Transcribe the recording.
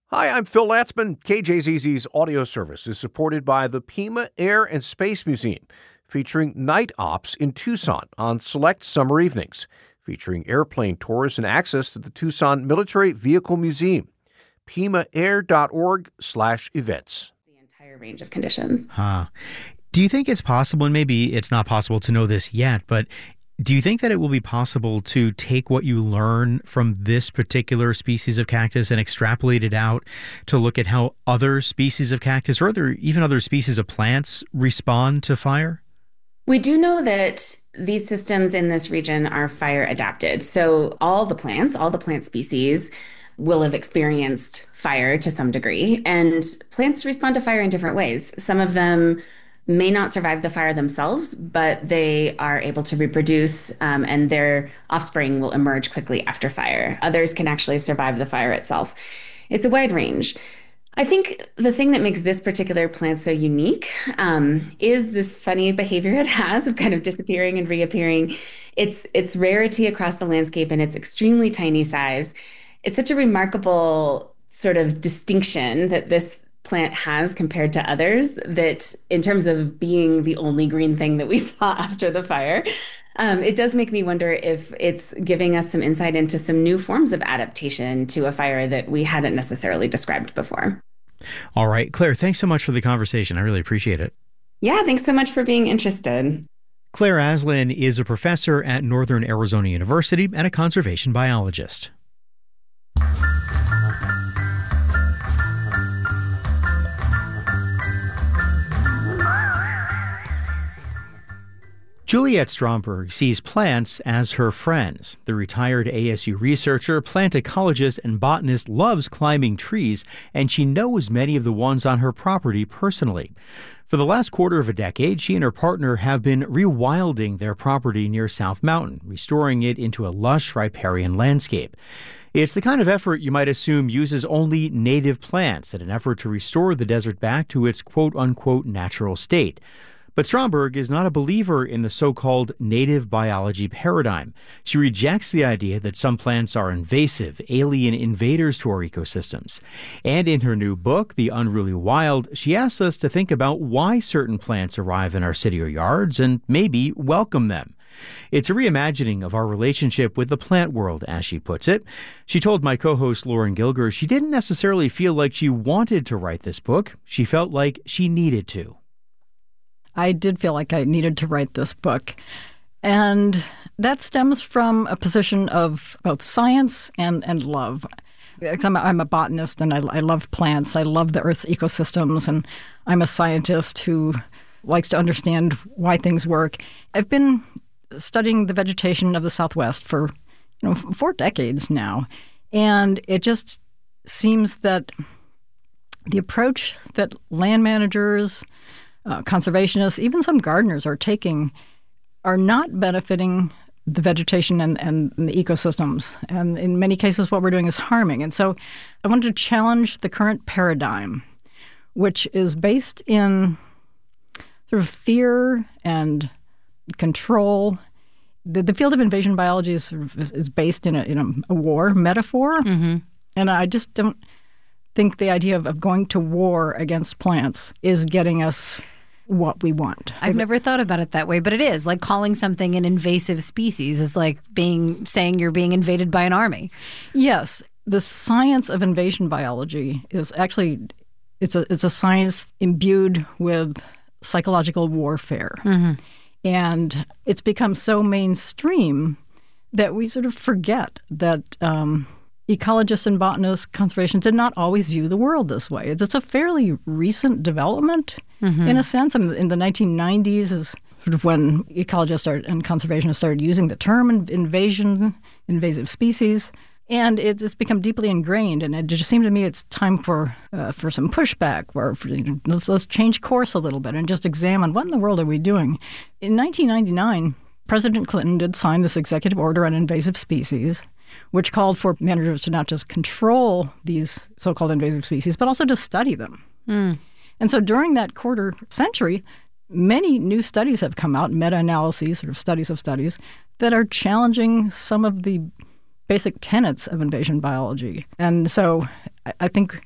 Hi, I'm Phil Latzman. KJZZ's audio service is supported by the Pima Air and Space Museum, featuring night ops in Tucson on select summer evenings, featuring airplane tours and access to the Tucson Military Vehicle Museum. PimaAir.org/events. The entire range of conditions. Do you think it's possible, and maybe it's not possible to know this yet, but do you think that it will be possible to take what you learn from this particular species of cactus and extrapolate it out to look at how other species of cactus or even other species of plants respond to fire? We do know that these systems in this region are fire adapted. So all the plant species will have experienced fire to some degree, and plants respond to fire in different ways. Some of them may not survive the fire themselves, but they are able to reproduce, and their offspring will emerge quickly after fire. Others can actually survive the fire itself. It's a wide range. I think the thing that makes this particular plant so unique is this funny behavior it has of kind of disappearing and reappearing. Its rarity across the landscape and its extremely tiny size. It's such a remarkable sort of distinction that this plant has compared to others, that in terms of being the only green thing that we saw after the fire, it does make me wonder if it's giving us some insight into some new forms of adaptation to a fire that we hadn't necessarily described before. All right, Claire, thanks so much for the conversation. I really appreciate it. Yeah, thanks so much for being interested. Claire Aslan is a professor at Northern Arizona University and a conservation biologist. Juliette Stromberg sees plants as her friends. The retired ASU researcher, plant ecologist, and botanist loves climbing trees, and she knows many of the ones on her property personally. For the last quarter of a decade, she and her partner have been rewilding their property near South Mountain, restoring it into a lush riparian landscape. It's the kind of effort you might assume uses only native plants in an effort to restore the desert back to its quote-unquote natural state. But Stromberg is not a believer in the so-called native biology paradigm. She rejects the idea that some plants are invasive, alien invaders to our ecosystems. And in her new book, The Unruly Wild, she asks us to think about why certain plants arrive in our city or yards and maybe welcome them. It's a reimagining of our relationship with the plant world, as she puts it. She told my co-host Lauren Gilger she didn't necessarily feel like she wanted to write this book. She felt like she needed to. I did feel like I needed to write this book. And that stems from a position of both science and love. I'm a botanist and I love plants. I love the Earth's ecosystems, and I'm a scientist who likes to understand why things work. I've been studying the vegetation of the Southwest for 4 decades now. And it just seems that the approach that land managers, conservationists, even some gardeners are taking are not benefiting the vegetation and the ecosystems. And in many cases, what we're doing is harming. And so I wanted to challenge the current paradigm, which is based in sort of fear and control. The field of invasion biology is based in a war metaphor. Mm-hmm. And I just don't think the idea of going to war against plants is getting us what we want. I've never thought about it that way, but it is. Like calling something an invasive species is like saying you're being invaded by an army. Yes. The science of invasion biology is actually, it's a science imbued with psychological warfare. Mm-hmm. And it's become so mainstream that we sort of forget that ecologists and botanists, conservationists did not always view the world this way. It's a fairly recent development, in a sense. I mean, in the 1990s is sort of when ecologists and conservationists started using the term invasive species. And it's become deeply ingrained, and it just seemed to me it's time for some pushback, where let's change course a little bit and just examine what in the world are we doing. In 1999, President Clinton did sign this executive order on invasive species, which called for managers to not just control these so-called invasive species, but also to study them. Mm. And so during that quarter century, many new studies have come out, meta-analyses, sort of studies of studies, that are challenging some of the basic tenets of invasion biology. And so I think